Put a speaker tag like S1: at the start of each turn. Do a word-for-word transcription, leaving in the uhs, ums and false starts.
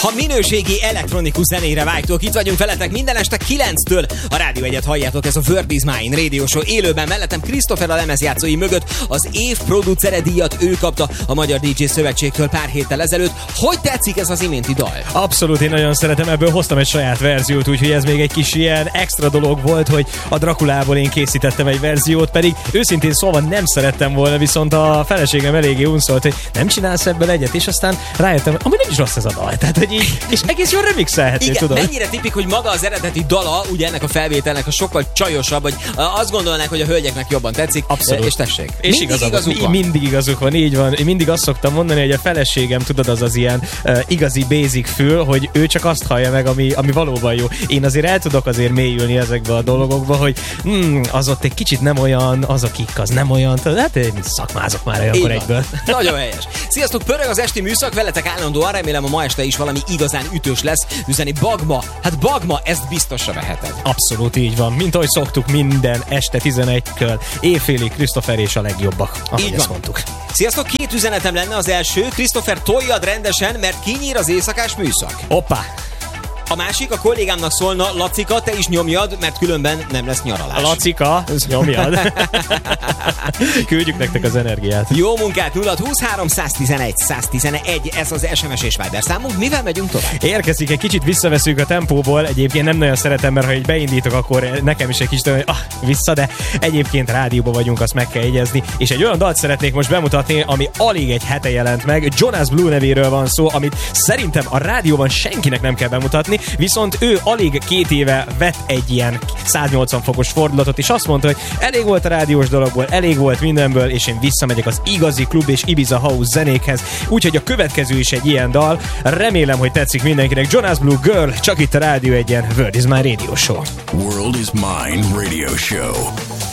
S1: Ha minőségi elektronikus zenére vágytok, itt vagyunk veletek minden este kilenctől. A Rádió Egyet halljátok, ez a World is Mine Radio Show élőben. Mellettem Christopher a lemezjátszói mögött. Az év producere díjat ő kapta a Magyar dé dzsé Szövetségtől pár héttel ezelőtt. Hogy tetszik ez az iménti dal?
S2: Abszolút, én nagyon szeretem, ebből hoztam egy saját verziót, úgyhogy ez még egy kis ilyen extra dolog volt, hogy a Drakulából én készítettem egy verziót, pedig őszintén szólva nem szerettem volna, viszont a feleségem eléggé unszolt, hogy nem csinálsz ebből egyet, és aztán rájöttem, amúgy nem is rossz ez a dal, tehát hogy így, és egész jól remixelhető,
S1: igen,
S2: tudod?
S1: Mennyire tipik, hogy maga az eredeti dala, ugye ennek a felvételnek a sokkal csajosabb, hogy azt gondolnák, hogy a hölgyeknek jobban tetszik.
S2: Abszolút.
S1: És tessék.
S2: És
S1: mindig
S2: igazuk,
S1: igazuk van.
S2: Mindig igazuk van, így van. Én mindig azt szoktam mondani, hogy a feleségem, tudod, az az ilyen uh, igazi basic fül, hogy ő csak azt hallja meg, ami, ami valóban jó. Én azért el tudok azért mélyülni ezekbe a dolgokba, hogy hmm, az ott egy kicsit nem olyan, az a kick, az nem olyan, hát én szakmázok már olyankor egyből.
S1: Nagyon helyes. Sziasztok, pörög az esti műszak, veletek állandóan, remélem a ma este is valami igazán ütős lesz. Üzeni Bagma, hát Bagma, ezt biztosra veheted.
S2: Abszolút így van, mint ahogy szoktuk minden este tizenegykor, éjfélig Christopher és a legjobbak, ahogy ezt mondtuk.
S1: Sziasztok, két üzenetem lenne. Az első, Christopher, toljad rendesen, mert kinyír az éjszakás műszak.
S2: Hoppá!
S1: A másik, a kollégámnak szólna, Lacika, te is nyomjad, mert különben nem lesz nyaralás.
S2: A Lacika, nyomjad. Küldjük nektek az energiát.
S1: Jó munkát, nulla húszhárom száztizenegy száztizenegy, ez az es em es és Viber számunk. Mivel megyünk tovább?
S2: Érkezik, egy kicsit visszaveszünk a tempóból, egyébként nem nagyon szeretem, mert ha így beindítok, akkor nekem is egy kicsit hogy ah, vissza, de egyébként rádióban vagyunk, azt meg kell jegyezni. És egy olyan dalt szeretnék most bemutatni, ami alig egy hete jelent meg. Jonas Blue nevéről van szó, amit szerintem a rádióban senkinek nem kell bemutatni, viszont ő alig két éve vett egy ilyen száznyolcvan fokos fordulatot, és azt mondta, hogy elég volt a rádiós dologból, elég volt mindenből, és én visszamegyek az igazi klub és Ibiza House zenékhez. Úgyhogy a következő is egy ilyen dal. Remélem, hogy tetszik mindenkinek. Jonas Blue Girl, csak itt a Rádió Egyen, World is Mine Radio Show.
S3: World is Mine Radio Show.